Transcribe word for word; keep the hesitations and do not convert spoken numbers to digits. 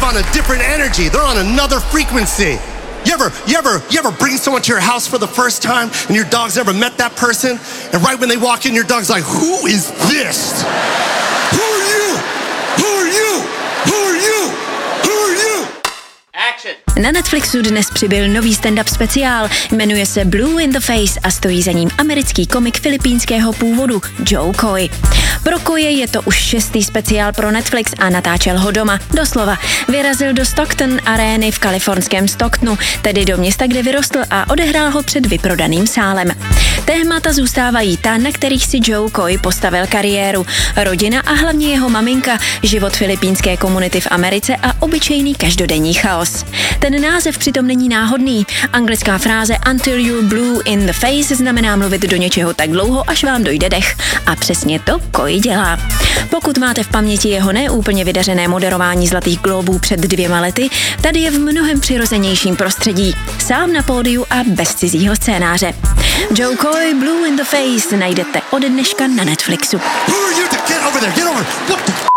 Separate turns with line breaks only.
on a different energy. They're on another frequency. You ever, you ever, you ever bring someone to your house for the first time and your dog's never met that person? And right when they walk in, your dog's like, who is this? Who are you? Who are you? Who are you? Who are you?
Na Netflixu dnes přibyl nový stand-up speciál, jmenuje se Blue in the Face a stojí za ním americký komik filipínského původu Joe Coy. Pro Coye je to už šestý speciál pro Netflix a natáčel ho doma. Doslova, vyrazil do Stockton arény v kalifornském Stocktonu, tedy do města, kde vyrostl a odehrál ho před vyprodaným sálem. Témata zůstávají ta, na kterých si Joe Coy postavil kariéru. Rodina a hlavně jeho maminka, život filipínské komunity v Americe a obyčejný každodenní chaos. Ten název přitom není náhodný. Anglická fráze until you're blue in the face znamená mluvit do něčeho tak dlouho, až vám dojde dech. A přesně to Coy dělá. Pokud máte v paměti jeho neúplně vydařené moderování Zlatých glóbů před dvěma lety, tady je v mnohem přirozenějším prostředí. Sám na pódiu a bez cizího scénáře. Joe Coy Blue in the Face najdete ode dneška na Netflixu.
Who are you to get over there? Get over. What the